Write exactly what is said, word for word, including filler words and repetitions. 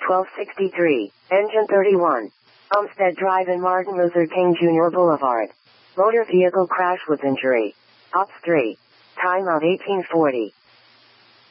twelve sixty-three, engine thirty-one. Umstead Drive and Martin Luther King Junior Boulevard. Motor vehicle crash with injury. Ops three. Time of eighteen forty.